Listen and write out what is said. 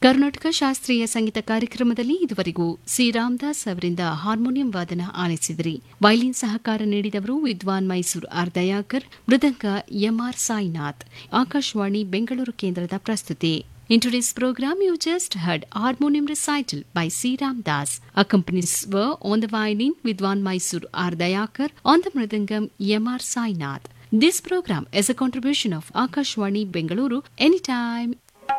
ಕರ್ನಾಟಕ ಶಾಸ್ತ್ರೀಯ ಸಂಗೀತ ಕಾರ್ಯಕ್ರಮದಲ್ಲಿ ಇದುವರೆಗೂ ಸಿ ರಾಮದಾಸ್ ಅವರಿಂದ ಹಾರ್ಮೋನಿಯಂ ವಾದನ ಆಲಿಸಿದ್ರಿ. ವೈಲಿನ್ ಸಹಕಾರ ನೀಡಿದವರು ವಿದ್ವಾನ್ ಮೈಸೂರು ಆರ್ ದಯಾಕರ್, ಮೃದಂಗ ಎಂಆರ್ ಸಾಯಿನಾಥ್. ಆಕಾಶವಾಣಿ ಬೆಂಗಳೂರು ಕೇಂದ್ರದ ಪ್ರಸ್ತುತಿ. In today's program, you just heard harmonium recital by C. Ramdas. Accompanies were on the violin Vidwan Mysore R. Dayakar, on the mridangam M.R. Sainath. This program is a contribution of Akashwani Bengaluru, anytime,